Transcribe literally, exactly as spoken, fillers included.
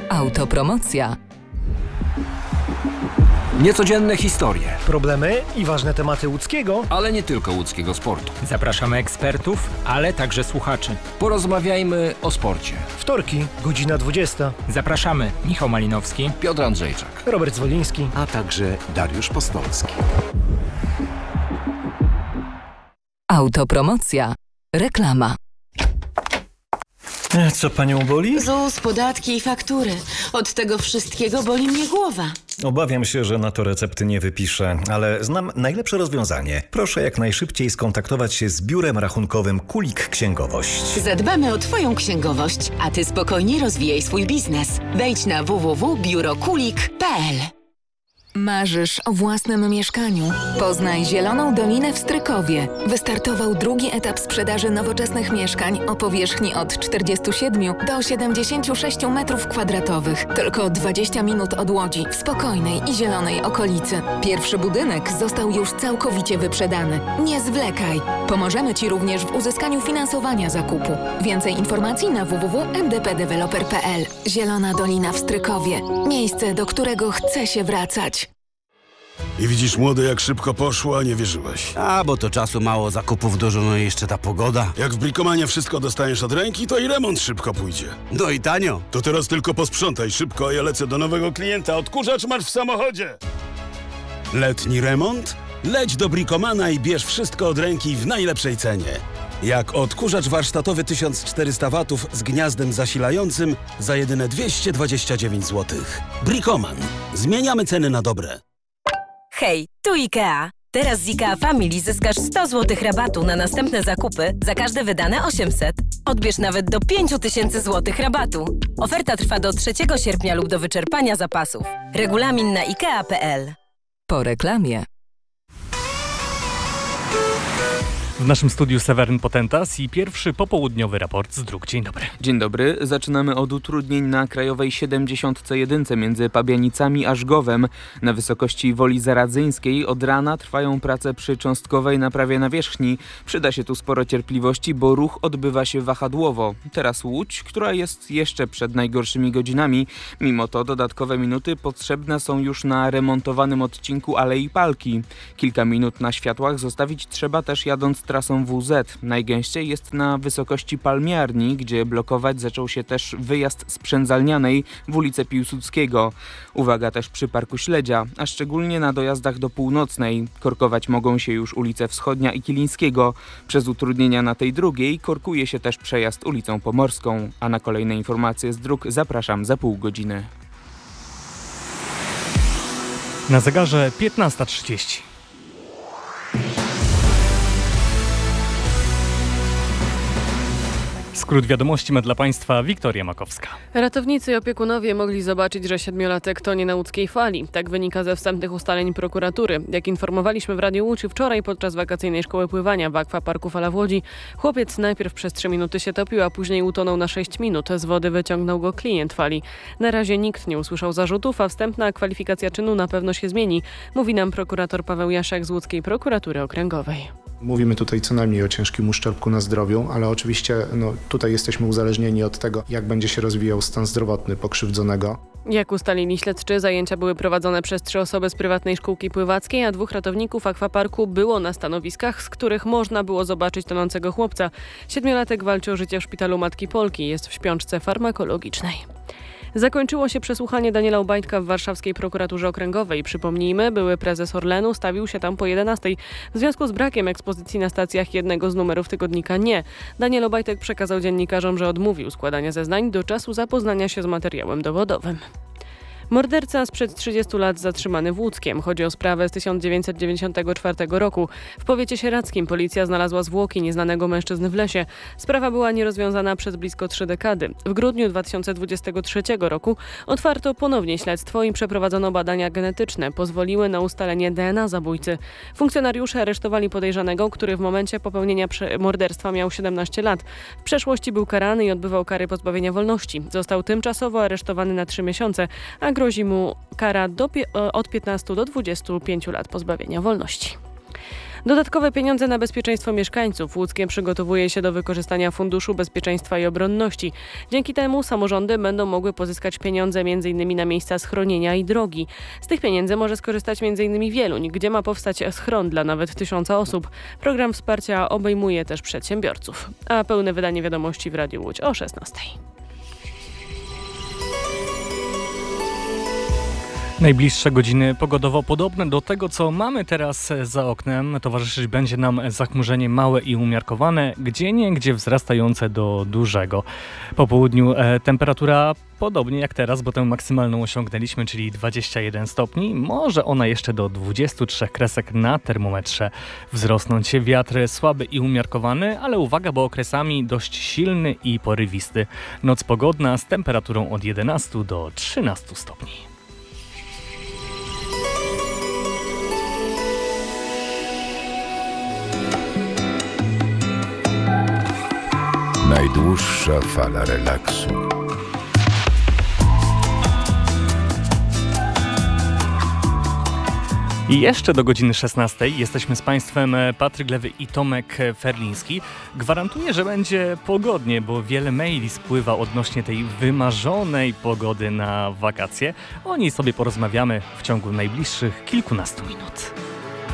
Autopromocja. Niecodzienne historie, problemy i ważne tematy łódzkiego, ale nie tylko łódzkiego sportu. Zapraszamy ekspertów, ale także słuchaczy. Porozmawiajmy o sporcie. Wtorki, godzina dwudziesta. Zapraszamy Michał Malinowski, Piotr Andrzejczak, Robert Zwoliński, a także Dariusz Postolski. Autopromocja. Reklama. Co panią boli? ZUS, podatki i faktury. Od tego wszystkiego boli mnie głowa. Obawiam się, że na to recepty nie wypiszę, ale znam najlepsze rozwiązanie. Proszę jak najszybciej skontaktować się z biurem rachunkowym Kulik Księgowość. Zadbamy o twoją księgowość, a ty spokojnie rozwijaj swój biznes. Wejdź na w w w kropka biuro kulik kropka p l. Marzysz o własnym mieszkaniu? Poznaj Zieloną Dolinę w Strykowie. Wystartował drugi etap sprzedaży nowoczesnych mieszkań o powierzchni od czterdziestu siedmiu do siedemdziesięciu sześciu metrów kwadratowych. Tylko dwadzieścia minut od Łodzi, w spokojnej i zielonej okolicy. Pierwszy budynek został już całkowicie wyprzedany. Nie zwlekaj. Pomożemy Ci również w uzyskaniu finansowania zakupu. Więcej informacji na w w w kropka m d p developer kropka p l. Zielona Dolina w Strykowie. Miejsce, do którego chce się wracać. I widzisz, młody, jak szybko poszło, a nie wierzyłeś. A, bo to czasu mało, zakupów dużo, no i jeszcze ta pogoda. Jak w Bricomanie wszystko dostaniesz od ręki, to i remont szybko pójdzie. No i tanio. To teraz tylko posprzątaj szybko, a ja lecę do nowego klienta. Odkurzacz masz w samochodzie. Letni remont? Leć do Bricomana i bierz wszystko od ręki w najlepszej cenie. Jak odkurzacz warsztatowy tysiąc czterysta watów z gniazdem zasilającym za jedyne dwieście dwadzieścia dziewięć złotych. Bricoman. Zmieniamy ceny na dobre. Hej, tu IKEA. Teraz z IKEA Family zyskasz sto złotych rabatu na następne zakupy za każde wydane osiemset. Odbierz nawet do pięć tysięcy złotych rabatu. Oferta trwa do trzeciego sierpnia lub do wyczerpania zapasów. Regulamin na ikea kropka p l. Po reklamie. W naszym studiu Seweryn Potentas i pierwszy popołudniowy raport z dróg. Dzień dobry. Dzień dobry. Zaczynamy od utrudnień na Krajowej siedemdziesiąt jeden między Pabianicami a Żgowem. Na wysokości Woli Zaradzyńskiej od rana trwają prace przy cząstkowej naprawie nawierzchni. Przyda się tu sporo cierpliwości, bo ruch odbywa się wahadłowo. Teraz Łódź, która jest jeszcze przed najgorszymi godzinami. Mimo to dodatkowe minuty potrzebne są już na remontowanym odcinku Alei Palki. Kilka minut na światłach zostawić trzeba też jadąc trasą W Z. Najgęściej jest na wysokości Palmiarni, gdzie blokować zaczął się też wyjazd z Przędzalnianej w ulicę Piłsudskiego. Uwaga też przy Parku Śledzia, a szczególnie na dojazdach do Północnej. Korkować mogą się już ulice Wschodnia i Kilińskiego. Przez utrudnienia na tej drugiej korkuje się też przejazd ulicą Pomorską. A na kolejne informacje z dróg zapraszam za pół godziny. Na zegarze piętnasta trzydzieści. Skrót wiadomości ma dla Państwa Wiktoria Makowska. Ratownicy i opiekunowie mogli zobaczyć, że siedmiolatek tonie na łódzkiej fali. Tak wynika ze wstępnych ustaleń prokuratury. Jak informowaliśmy w Radiu Łódź wczoraj podczas wakacyjnej szkoły pływania w Akwaparku Fala w Łodzi, chłopiec najpierw przez trzy minuty się topił, a później utonął na sześć minut. Z wody wyciągnął go klient fali. Na razie nikt nie usłyszał zarzutów, a wstępna kwalifikacja czynu na pewno się zmieni, mówi nam prokurator Paweł Jaszek z Łódzkiej Prokuratury Okręgowej. Mówimy tutaj co najmniej o ciężkim uszczerbku na zdrowiu, ale oczywiście no, tutaj jesteśmy uzależnieni od tego, jak będzie się rozwijał stan zdrowotny pokrzywdzonego. Jak ustalili śledczy, zajęcia były prowadzone przez trzy osoby z prywatnej szkółki pływackiej, a dwóch ratowników akwaparku było na stanowiskach, z których można było zobaczyć tonącego chłopca. Siedmiolatek walczy o życie w szpitalu Matki Polki, jest w śpiączce farmakologicznej. Zakończyło się przesłuchanie Daniela Obajtka w warszawskiej prokuraturze okręgowej. Przypomnijmy, były prezes Orlenu stawił się tam po jedenastej. W związku z brakiem ekspozycji na stacjach jednego z numerów tygodnika Nie. Daniel Obajtek przekazał dziennikarzom, że odmówił składania zeznań do czasu zapoznania się z materiałem dowodowym. Morderca sprzed trzydziestu lat zatrzymany w Łódzkiem. Chodzi o sprawę z tysiąc dziewięćset dziewięćdziesiątego czwartego roku. W powiecie sieradzkim policja znalazła zwłoki nieznanego mężczyzny w lesie. Sprawa była nierozwiązana przez blisko trzy dekady. W grudniu dwa tysiące dwudziestego trzeciego roku otwarto ponownie śledztwo i przeprowadzono badania genetyczne. Pozwoliły na ustalenie D N A zabójcy. Funkcjonariusze aresztowali podejrzanego, który w momencie popełnienia morderstwa miał siedemnaście lat. W przeszłości był karany i odbywał kary pozbawienia wolności. Został tymczasowo aresztowany na trzy miesiące, a grozi mu kara do, od piętnastu do dwudziestu pięciu lat pozbawienia wolności. Dodatkowe pieniądze na bezpieczeństwo mieszkańców. Łódzkie przygotowuje się do wykorzystania Funduszu Bezpieczeństwa i Obronności. Dzięki temu samorządy będą mogły pozyskać pieniądze między innymi na miejsca schronienia i drogi. Z tych pieniędzy może skorzystać między innymi Wieluń, gdzie ma powstać schron dla nawet tysiąca osób. Program wsparcia obejmuje też przedsiębiorców. A pełne wydanie wiadomości w Radiu Łódź o szesnastej. Najbliższe godziny pogodowo podobne do tego, co mamy teraz za oknem. Towarzyszyć będzie nam zachmurzenie małe i umiarkowane, gdzieniegdzie wzrastające do dużego. Po południu e, temperatura podobnie jak teraz, bo tę maksymalną osiągnęliśmy, czyli dwadzieścia jeden stopni. Może ona jeszcze do dwudziestu trzech kresek na termometrze wzrosnąć. Wiatr słaby i umiarkowany, ale uwaga, bo okresami dość silny i porywisty. Noc pogodna z temperaturą od jedenastu do trzynastu stopni. Najdłuższa fala relaksu. I jeszcze do godziny szesnastej jesteśmy z Państwem Patryk Lewy i Tomek Ferliński. Gwarantuję, że będzie pogodnie, bo wiele maili spływa odnośnie tej wymarzonej pogody na wakacje. O niej sobie porozmawiamy w ciągu najbliższych kilkunastu minut.